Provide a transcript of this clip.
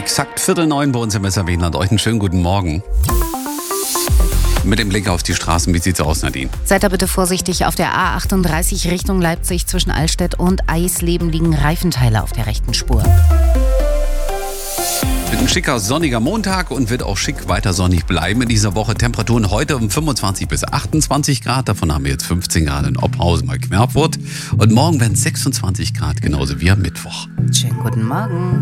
Exakt 8:45 bei uns im Messerwinland. Euch einen schönen guten Morgen. Mit dem Blick auf die Straßen, wie sieht's aus, Nadine? Seid da bitte vorsichtig. Auf der A38 Richtung Leipzig zwischen Allstedt und Eisleben liegen Reifenteile auf der rechten Spur. Wird ein schicker, sonniger Montag und wird auch schick weiter sonnig bleiben in dieser Woche. Temperaturen heute um 25 bis 28 Grad. Davon haben wir jetzt 15 Grad in Oberhausen bei Querfurt. Und morgen werden es 26 Grad, genauso wie am Mittwoch. Schönen guten Morgen.